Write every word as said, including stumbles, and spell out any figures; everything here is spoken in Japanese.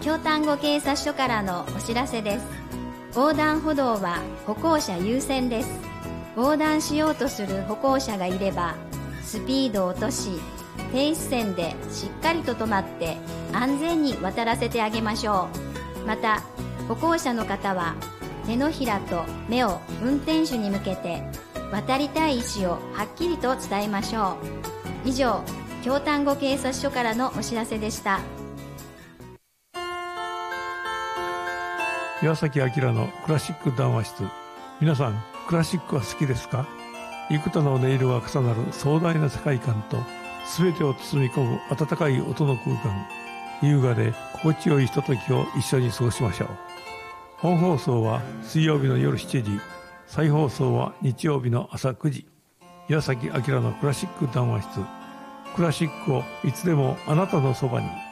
京丹後警察署からのお知らせです。横断歩道は歩行者優先です。横断しようとする歩行者がいれば、スピードを落とし、停止線でしっかりと止まって安全に渡らせてあげましょう。また、歩行者の方は手のひらと目を運転手に向けて渡りたい意思をはっきりと伝えましょう。以上、京丹後警察署からのお知らせでした。 岩崎明のクラシック談話室。皆さん、クラシックは好きですか？幾多の音色が重なる壮大な世界観と、全てを包み込む温かい音の空間。優雅で心地よいひとときを一緒に過ごしましょう。本放送は水曜日の夜しちじ、再放送は日曜日の朝くじ。岩崎明のクラシック談話室。クラシックをいつでもあなたのそばに。